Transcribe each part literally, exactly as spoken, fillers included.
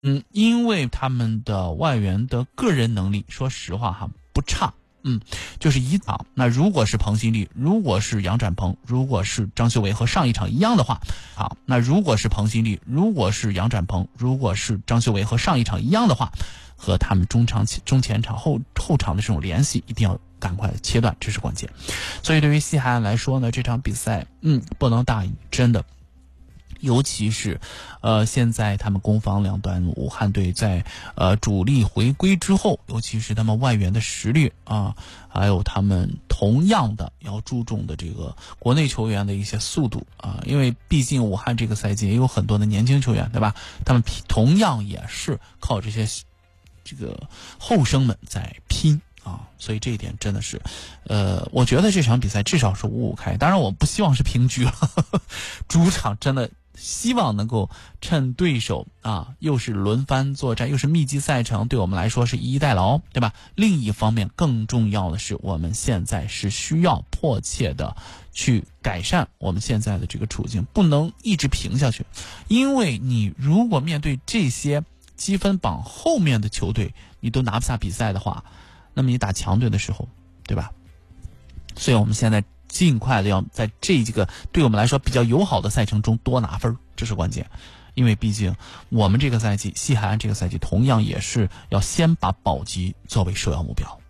嗯，因为他们的外援的个人能力，说实话哈不差。嗯，就是一场。那如果是彭新立，如果是杨展鹏，如果是张修为和上一场一样的话，好，那如果是彭新立，如果是杨展鹏，如果是张修为和上一场一样的话，和他们中场、中前场、后后场的这种联系一定要赶快切断，这是关键。所以对于西海岸来说呢，这场比赛，嗯，不能大意，真的。尤其是，呃，现在他们攻防两端，武汉队在呃主力回归之后，尤其是他们外援的实力啊，还有他们同样的要注重的这个国内球员的一些速度啊，因为毕竟武汉这个赛季也有很多的年轻球员，对吧？他们同样也是靠这些这个后生们在拼。啊，所以这一点真的是，呃，我觉得这场比赛至少是五五开，当然我不希望是平局了，呵呵，主场真的希望能够趁对手啊，又是轮番作战，又是密集赛程，对我们来说是以逸待劳，对吧？另一方面，更重要的是，我们现在是需要迫切的去改善我们现在的这个处境，不能一直平下去，因为你如果面对这些积分榜后面的球队，你都拿不下比赛的话。那么你打强队的时候，对吧？所以我们现在尽快的要在这几个对我们来说比较友好的赛程中多拿分，这是关键。因为毕竟我们这个赛季，西海岸这个赛季同样也是要先把保级作为首要目标。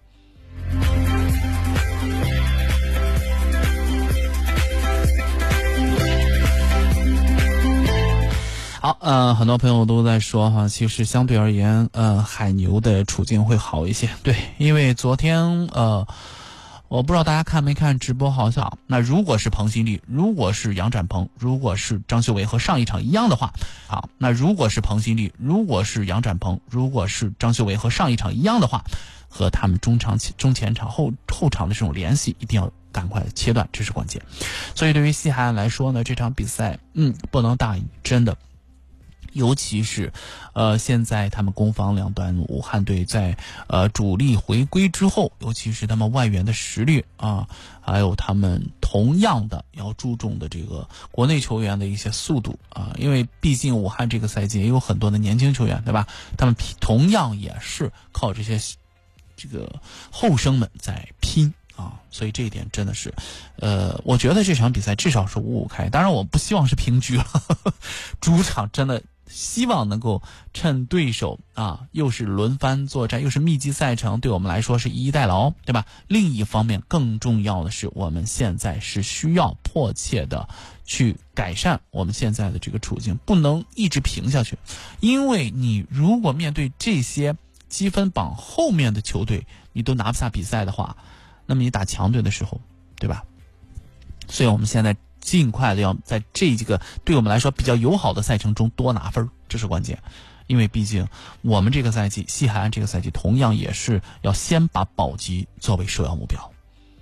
好，呃，很多朋友都在说哈，其实相对而言，呃，海牛的处境会好一些。对，因为昨天，呃，我不知道大家看没看直播，好像那如果是彭新立，如果是杨展鹏，如果是张修为和上一场一样的话，好，那如果是彭新立，如果是杨展鹏，如果是张修为和上一场一样的话，和他们中场、中前场、后后场的这种联系一定要赶快切断，这是关键。所以对于西海岸来说呢，这场比赛，嗯，不能大意，真的。尤其是，呃，现在他们攻防两端，武汉队在呃主力回归之后，尤其是他们外援的实力啊，还有他们同样的要注重的这个国内球员的一些速度啊，因为毕竟武汉这个赛季也有很多的年轻球员，对吧？他们同样也是靠这些这个后生们在拼。啊，所以这一点真的是，呃，我觉得这场比赛至少是五五开，当然我不希望是平局了，呵呵，主场真的希望能够趁对手啊，又是轮番作战，又是密集赛程，对我们来说是以逸待劳，对吧？另一方面，更重要的是，我们现在是需要迫切的去改善我们现在的这个处境，不能一直平下去，因为你如果面对这些积分榜后面的球队，你都拿不下比赛的话。那么你打强队的时候，对吧？所以我们现在尽快的要在这几个对我们来说比较友好的赛程中多拿分，这是关键。因为毕竟我们这个赛季，西海岸这个赛季同样也是要先把保级作为首要目标。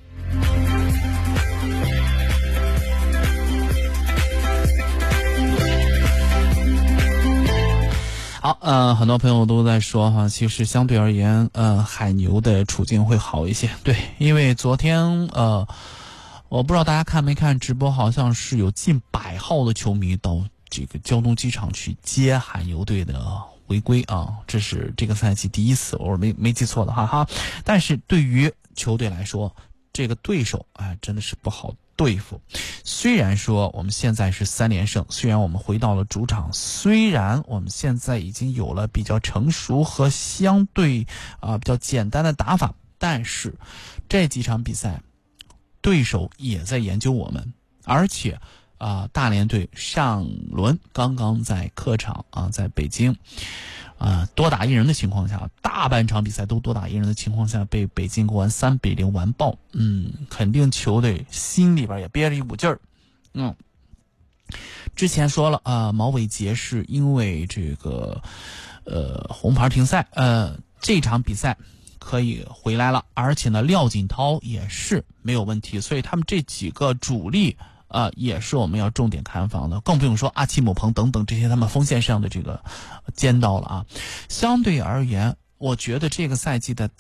好，呃，很多朋友都在说哈，其实相对而言，呃，海牛的处境会好一些。对，因为昨天，呃，我不知道大家看没看直播，好像是有近百号的球迷到这个胶东机场去接海牛队的回归啊，这是这个赛季第一次，我没没记错的哈哈。但是对于球队来说，这个对手啊，真的是不好对付。虽然说我们现在是三连胜，虽然我们回到了主场，虽然我们现在已经有了比较成熟和相对啊、呃、比较简单的打法，但是这几场比赛对手也在研究我们，而且啊、呃、大连队上轮刚刚在客场啊在北京啊、呃、多打一人的情况下，大半场比赛都多打一人的情况下被北京国安三比零完爆，嗯，肯定球队心里边也憋着一股劲儿。嗯，之前说了啊、呃，毛伟杰是因为这个呃红牌停赛，呃这场比赛可以回来了，而且呢廖锦涛也是没有问题，所以他们这几个主力啊、呃、也是我们要重点看防的，更不用说阿奇姆彭等等这些他们锋线上的这个尖刀了啊。相对而言，我觉得这个赛季的